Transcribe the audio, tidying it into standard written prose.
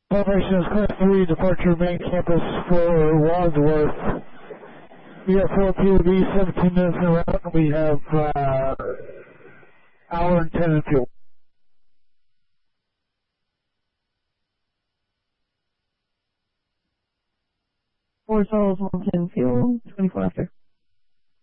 Formation is Class 3, departure main campus for Wadsworth. We have 4 POD, 17 minutes in route, and we have hour and 10 in fuel. 4 souls, 110 fuel, 24 after.